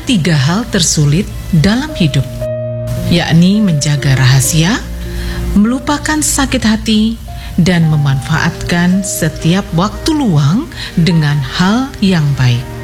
3 hal tersulit dalam hidup, yakni menjaga rahasia, melupakan sakit hati, dan memanfaatkan setiap waktu luang dengan hal yang baik.